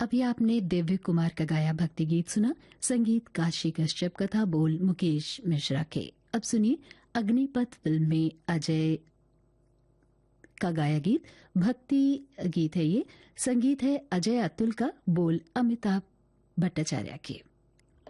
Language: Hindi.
अभी आपने दिव्य कुमार का गाया भक्ति गीत सुना। संगीत काशी कश्यप का था, बोल मुकेश मिश्रा के। अब सुनिए अग्निपथ फिल्म में अजय का गाया गीत। भक्ति गीत है ये, संगीत है अजय अतुल का, बोल अमिताभ भट्टाचार्य के।